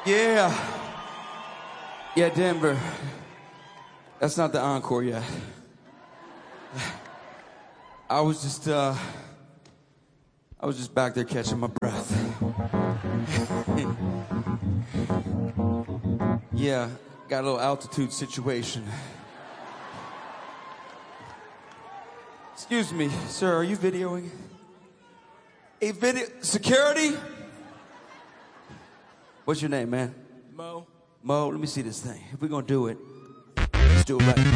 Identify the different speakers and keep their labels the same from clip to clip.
Speaker 1: Yeah. Yeah, Denver. That's not the encore yet. I was just back there catching my breath. Yeah, got a little altitude situation. Excuse me, sir, are you videoing? A video, security? What's your name, man?
Speaker 2: Mo.
Speaker 1: Mo, let me see this thing. If we're gonna do it, let's do it right.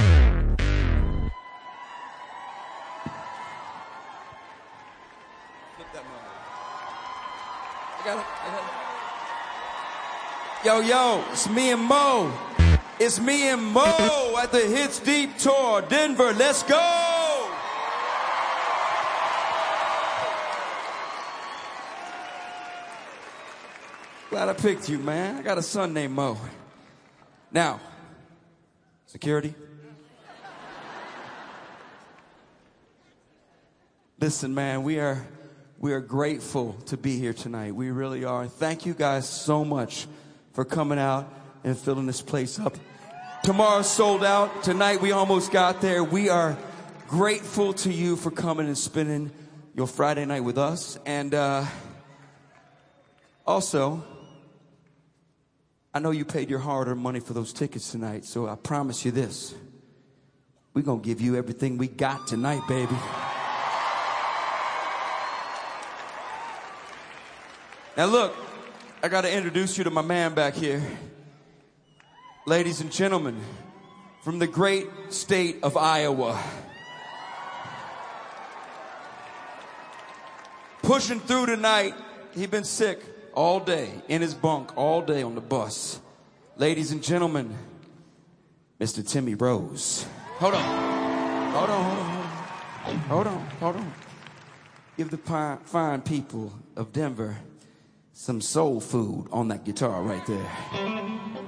Speaker 1: Flip that Mo. I got it. Yo, it's me and Mo. It's me and Mo at the Hits Deep Tour, Denver. Let's go! Glad I picked you, man. I got a son named Mo. Now, security. Listen, man, we are grateful to be here tonight. We really are. Thank you guys so much for coming out and filling this place up. Tomorrow's sold out. Tonight we almost got there. We are grateful to you for coming and spending your Friday night with us. And also, I know you paid your hard-earned money for those tickets tonight, so I promise you this. We're going to give you everything we got tonight, baby. Now look, I got to introduce you to my man back here. Ladies and gentlemen, from the great state of Iowa. Pushing through tonight, he been sick all day, in his bunk, all day on the bus. Ladies and gentlemen, Mr. Timmy Rose. Hold on. Give the fine people of Denver some soul food on that guitar right there.